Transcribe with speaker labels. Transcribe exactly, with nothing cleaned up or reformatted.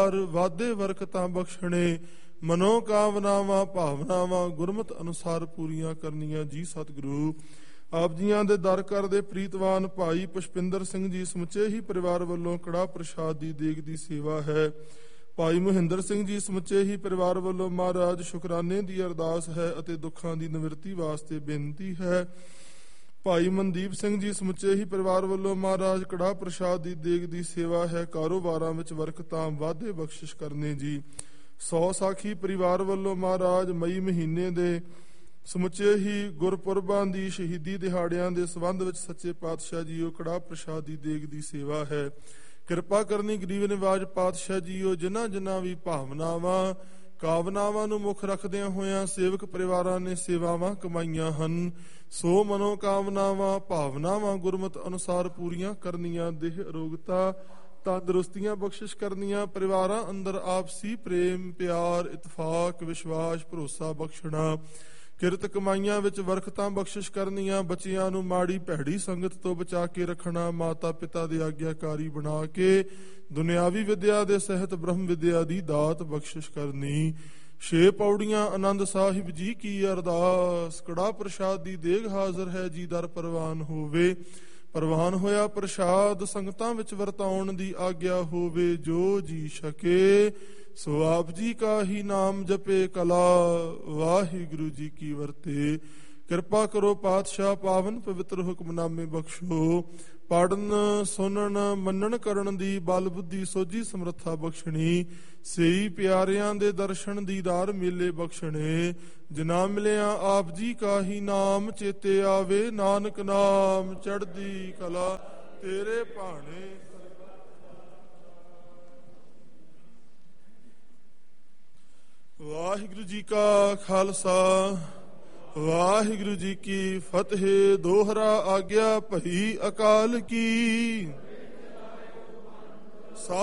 Speaker 1: ਪਿਆਰ ਵਾਧੇ ਬਰਕਤਾਂ ਬਖਸ਼ਣੇ, ਮਨੋ ਕਾਮਨਾਵਾਂ ਭਾਵਨਾਵਾਂ ਗੁਰਮਤ ਅਨੁਸਾਰ ਪੂਰੀਆਂ ਕਰਨੀਆਂ ਜੀ ਸਤਿਗੁਰੂ। ਆਪ ਜੀਆਂ ਦੇ ਦਰ ਕਰਦੇ ਪ੍ਰੀਤਵਾਨ ਭਾਈ ਪੁਸ਼ਪਿੰਦਰ ਸਿੰਘ ਜੀ ਸਮੁੱਚੇ ਹੀ ਪਰਿਵਾਰ ਵੱਲੋਂ ਕੜਾਹ ਪ੍ਰਸ਼ਾਦ ਦੀ ਦੇਗ ਦੀ ਸੇਵਾ ਹੈ। ਭਾਈ ਮਹਿੰਦਰ ਸਿੰਘ ਜੀ ਸਮੁੱਚੇ ਹੀ ਪਰਿਵਾਰ ਵੱਲੋਂ ਮਹਾਰਾਜ ਸ਼ੁਕਰਾਨੇ ਦੀ ਅਰਦਾਸ ਹੈ ਅਤੇ ਦੁੱਖਾਂ ਦੀ ਨਿਵਰਤੀ ਵਾਸਤੇ ਬੇਨਤੀ ਹੈ। ਭਾਈ ਮਨਦੀਪ ਸਿੰਘ ਜੀ ਸਮੁੱਚੇ ਹੀ ਪਰਿਵਾਰ ਵੱਲੋਂ ਮਹਾਰਾਜ ਕੜਾਹ ਪ੍ਰਸ਼ਾਦ ਦੀ ਦੇਗ ਦੀ ਸੇਵਾ ਹੈ। ਕਾਰੋਬਾਰਾਂ ਵਿੱਚ ਬਰਕਤਾਂ ਵਾਧੇ ਬਖਸ਼ਿਸ਼ ਕਰਨੇ ਜੀ। ਸੌ ਸਾਖੀ ਪਰਿਵਾਰ ਵੱਲੋਂ ਮਹਾਰਾਜ ਮਈ ਮਹੀਨੇ ਦੇ ਸਮੁੱਚੇ ਹੀ ਗੁਰਪੁਰਬਾਂ ਦੀ ਸ਼ਹੀਦੀ ਦਿਹਾੜਿਆਂ ਦੇ ਸੰਬੰਧ ਵਿੱਚ ਸੱਚੇ ਪਾਤਸ਼ਾਹ ਜੀਓ ਕੜਾਹ ਪ੍ਰਸ਼ਾਦ ਦੀ ਦੇਗ ਦੀ ਸੇਵਾ ਹੈ। ਕਿਰਪਾ ਕਰਨੀ ਗਰੀਬ ਨਿਵਾਜ ਪਾਤਸ਼ਾਹ ਜੀਓ, ਜਿਨ੍ਹਾਂ ਜਿਨ੍ਹਾਂ ਵੀ ਭਾਵਨਾਵਾਂ ਕਾਮਨਾਵਾਂ ਨੂੰ ਮੁੱਖ ਰੱਖਦਿਆਂ ਹੋਇਆਂ ਸੇਵਕ ਪਰਿਵਾਰਾਂ ਨੇ ਸੇਵਾਵਾਂ ਕਮਾਈਆਂ ਹਨ, ਸੋ ਮਨੋ ਕਾਮਨਾਵਾਂ ਭਾਵਨਾਵਾਂ ਗੁਰਮਤ ਅਨੁਸਾਰ ਪੂਰੀਆਂ ਕਰਨੀਆਂ, ਦੇਹ ਅਰੋਗਤਾ ਤੰਦਰੁਸਤੀਆਂ ਬਖਸ਼ਿਸ਼ ਕਰਨੀਆਂ, ਪਰਿਵਾਰਾਂ ਅੰਦਰ ਆਪਸੀ ਪ੍ਰੇਮ ਪਿਆਰ ਇਤਫਾਕ ਵਿਸ਼ਵਾਸ ਭਰੋਸਾ ਬਖਸ਼ਣਾ, ਕਿਰਤ ਕਮਾਈਆਂ ਵਿੱਚ ਬਰਕਤਾਂ ਬਖਸ਼ਿਸ਼ ਕਰਨੀਆਂ, ਬੱਚਿਆਂ ਨੂੰ ਮਾੜੀ ਭੈੜੀ ਸੰਗਤ ਤੋਂ ਬਚਾ ਕੇ ਰੱਖਣਾ, ਮਾਤਾ ਪਿਤਾ ਦੇ ਆਗਿਆਕਾਰੀ ਬਣਾ ਕੇ ਦੁਨਿਆਵੀ ਵਿਦਿਆ ਦੇ ਸਹਿਤ ਬ੍ਰਹਮ ਵਿਦਿਆ ਦੀ ਦਾਤ ਬਖਸ਼ਿਸ਼ ਕਰਨੀ। ਛੇ ਪੌੜੀਆਂ ਆਨੰਦ ਸਾਹਿਬ ਜੀ ਕੀ ਅਰਦਾਸ। ਕੜਾਹ ਪ੍ਰਸ਼ਾਦ ਦੀ ਦੇਗ ਹਾਜ਼ਰ ਹੈ ਜੀ, ਦਰ ਪ੍ਰਵਾਨ ਹੋਵੇ। ਪ੍ਰਵਾਨ ਹੋਇਆ ਪ੍ਰਸ਼ਾਦ ਸੰਗਤਾਂ ਵਿੱਚ ਵਰਤਾਉਣ ਦੀ ਆਗਿਆ ਹੋਵੇ, ਜੋ ਜੀ ਛਕੇ ਸੋ ਆਪ ਜੀ ਕਾ ਹੀ ਨਾਮ ਜਪੇ ਕਲਾ, ਵਾਹਿਗੁਰੂ ਜੀ ਕੀ ਵਰਤੇ। ਕਿਰਪਾ ਕਰੋ ਪਾਤਸ਼ਾਹ, ਪਾਵਨ ਪਵਿੱਤਰ ਹੁਕਮਨਾਮੇ ਬਖਸ਼ੋ, ਪੜਨ ਸੁਣਨ ਮੰਨਣ ਕਰਨ ਦੀ ਬਲ ਬੁੱਧੀ ਸੋਝੀ ਸਮਰੱਥਾ ਬਖਸ਼ਣੀ, ਸਹੀ ਪਿਆਰਿਆਂ ਦੇ ਦਰਸ਼ਨ ਦੀਦਾਰ ਮੇਲੇ ਬਖਸ਼ਣੇ, ਜਿਨਾ ਮਿਲਿਆ ਆਪ ਜੀ ਕਾ ਹੀ ਨਾਮ ਚੇਤੇ ਆਵੇ, ਨਾਨਕ ਨਾਮ ਚੜ੍ਹਦੀ ਕਲਾ ਤੇਰੇ ਭਾਣੇ। ਵਾਹਿਗੁਰੂ ਜੀ ਕਾ ਖਾਲਸਾ ਵਾਹਿਗੁਰੂ ਜੀ ਕੀ ਫਤਿਹ। ਦੋਹਰਾ ਆਗਿਆ ਭਈ ਅਕਾਲ ਕੀ।